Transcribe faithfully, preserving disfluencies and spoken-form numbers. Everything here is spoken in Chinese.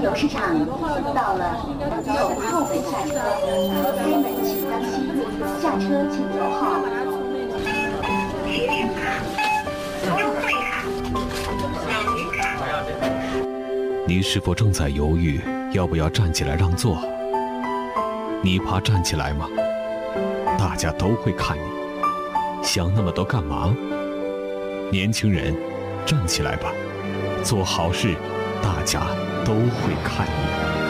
游市场到了，从后门下车，开门请当心，下车请留号。 你是否正在犹豫要不要站起来让座？你怕站起来吗？大家都会看你，想那么多干嘛？年轻人，站起来吧，做好事，大家都会看你。